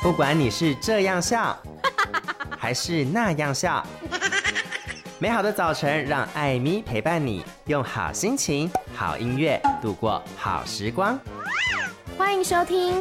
不管你是这样笑还是那样笑，美好的早晨让艾咪陪伴你，用好心情好音乐度过好时光。 欢迎收听